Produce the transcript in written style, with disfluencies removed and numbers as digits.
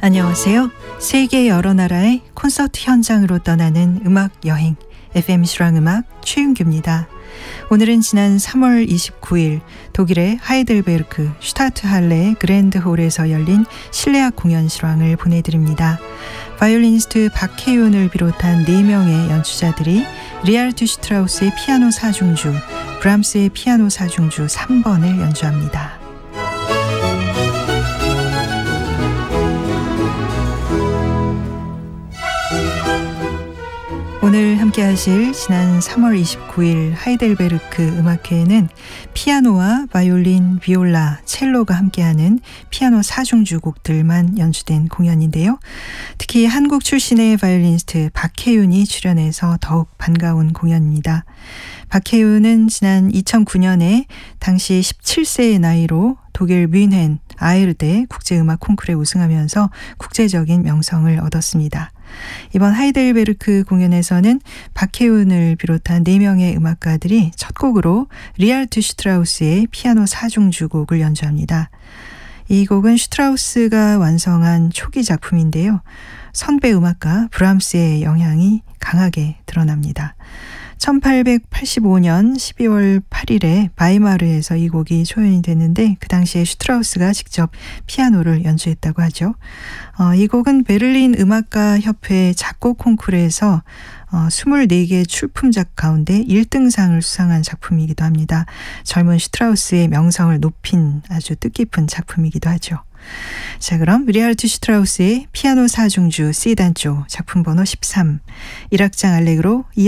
안녕하세요. 세계 여러 나라의 콘서트 현장으로 떠나는 음악 여행 FM 실황음악 최윤규입니다. 오늘은 지난 3월 29일 독일의 하이델베르크 슈타트할레 그랜드홀에서 열린 실내악 공연 실황을 보내드립니다. 바이올리니스트 박혜윤을 비롯한 4명의 연주자들이 리하르트 슈트라우스의 피아노 4중주, 브람스의 피아노 4중주 3번을 연주합니다. 오늘 함께 하실 지난 3월 29일 하이델베르크 음악회에는 피아노와 바이올린, 비올라, 첼로가 함께하는 피아노 4중주 곡들만 연주된 공연인데요. 특히 한국 출신의 바이올리니스트 박혜윤이 출연해서 더욱 반가운 공연입니다. 박혜윤은 지난 2009년에 당시 17세의 나이로 독일 뮌헨 아에르대 국제음악 콩쿠르에 우승하면서 국제적인 명성을 얻었습니다. 이번 하이델베르크 공연에서는 박혜윤을 비롯한 4명의 음악가들이 첫 곡으로 리하르트 슈트라우스의 피아노 4중주 곡을 연주합니다. 이 곡은 슈트라우스가 완성한 초기 작품인데요. 선배 음악가 브람스의 영향이 강하게 드러납니다. 1885년 12월 8일에 바이마르에서 이 곡이 초연이 됐는데 그 당시에 슈트라우스가 직접 피아노를 연주했다고 하죠. 이 곡은 베를린 음악가 협회 작곡 콩쿠르에서 24개 출품작 가운데 1등상을 수상한 작품이기도 합니다. 젊은 슈트라우스의 명성을 높인 아주 뜻깊은 작품이기도 하죠. 자, 그럼 리하르트 슈트라우스의 피아노 4중주 C 단조 작품 번호 13 1악장 알레그로